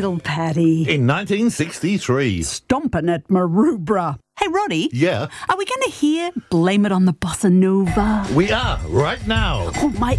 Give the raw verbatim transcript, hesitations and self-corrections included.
little Paddy. In nineteen sixty-three. Stomping at Maroubra. Hey, Roddy. Yeah? Are we going to hear Blame It on the Bossa Nova? We are, right now. Oh, my